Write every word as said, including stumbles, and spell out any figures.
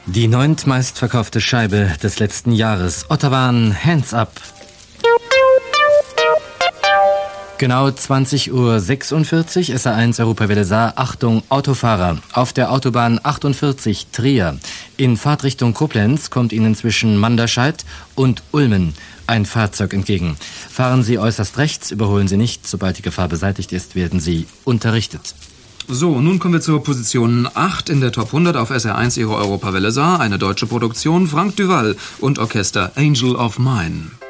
Die neuntmeistverkaufte Scheibe des letzten Jahres. Ottawan, Hands Up. Genau zwanzig Uhr sechsundvierzig, S A eins Europawelle Saar. Achtung, Autofahrer. Auf der Autobahn achtundvierzig Trier. In Fahrtrichtung Koblenz kommt Ihnen zwischen Manderscheid und Ulmen ein Fahrzeug entgegen. Fahren Sie äußerst rechts, überholen Sie nicht. Sobald die Gefahr beseitigt ist, werden Sie unterrichtet. So, nun kommen wir zur Position acht in der Top hundert auf S R eins Ihre Europawelle Saar. Eine deutsche Produktion, Frank Duval und Orchester Angel of Mine.